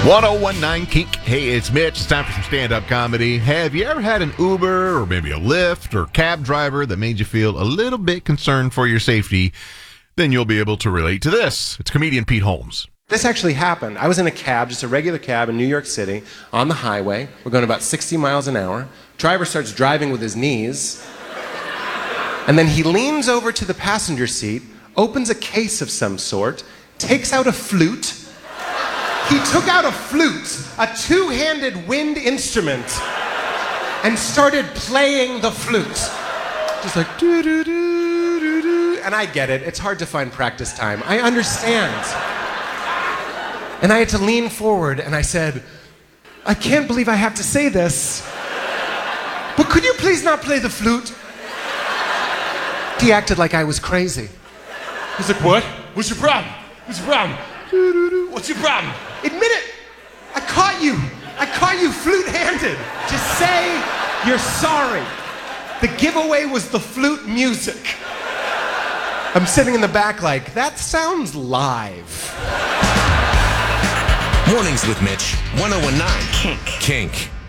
1019 Kink. Hey, it's Mitch. It's time for some stand-up comedy. Have you ever had an Uber or maybe a Lyft or cab driver that made you feel a little bit concerned for your safety? Then you'll be able to relate to this. It's comedian Pete Holmes. This actually happened. I was in a cab, just a regular cab in New York City, on the highway. We're going about 60 miles an hour. Driver starts driving with his knees. And then he leans over to the passenger seat, opens a case of some sort, takes out a flute. He took out a flute, a two-handed wind instrument, and started playing the flute. Just like, doo-doo-doo-doo-doo. And I get it. It's hard to find practice time. I understand. And I had to lean forward, and I said, I can't believe I have to say this, but could you please not play the flute? He acted like I was crazy. He's like, what? What's your problem? What's your problem? What's your problem? Admit it. I caught you. I caught you flute-handed. Just say you're sorry. The giveaway was the flute music. I'm sitting in the back like, that sounds live. Mornings with Mitch, 1019 Kink.